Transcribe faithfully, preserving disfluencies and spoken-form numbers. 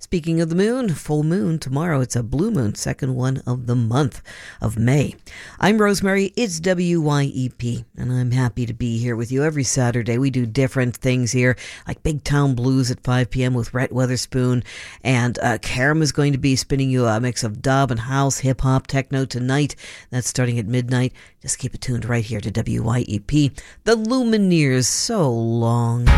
Speaking of the moon, full moon tomorrow. It's a blue moon, second one of the month of May. I'm Rosemary. It's W Y E P, and I'm happy to be here with you every Saturday. We do different things here, like Big Town Blues at five p.m. with Rhett Weatherspoon, and uh, Karam is going to be spinning you a mix of dub and house, hip-hop, techno tonight. That's starting at midnight. Just keep it tuned right here to W Y E P. The Lumineers, so long.